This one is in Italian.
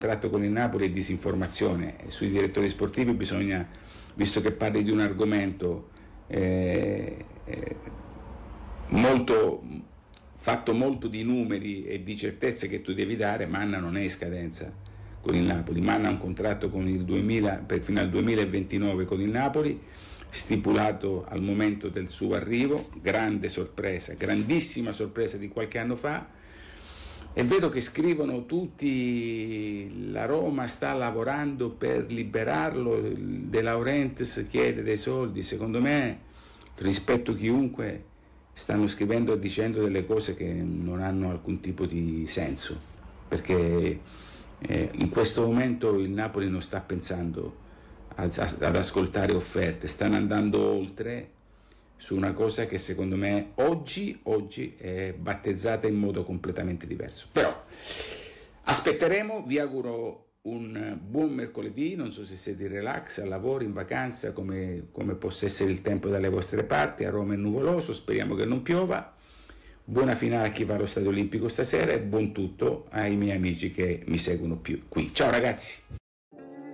contratto con il Napoli è disinformazione. Sui direttori sportivi bisogna, visto che parli di un argomento molto fatto molto di numeri e di certezze che tu devi dare, Manna non è in scadenza con il Napoli. Manna ha un contratto con il 2000, fino al 2029 con il Napoli, stipulato al momento del suo arrivo, grande sorpresa, grandissima sorpresa di qualche anno fa, e vedo che scrivono tutti: la Roma sta lavorando per liberarlo, De Laurentiis chiede dei soldi. Secondo me, rispetto chiunque, stanno scrivendo e dicendo delle cose che non hanno alcun tipo di senso, perché in questo momento il Napoli non sta pensando ad ascoltare offerte, stanno andando oltre su una cosa che secondo me oggi è battezzata in modo completamente diverso. Però aspetteremo, vi auguro un buon mercoledì, non so se siete in relax, al lavoro, in vacanza, come possa essere il tempo dalle vostre parti. A Roma è nuvoloso, speriamo che non piova. Buona finale a chi va allo Stadio Olimpico stasera e buon tutto ai miei amici che mi seguono più qui. Ciao ragazzi!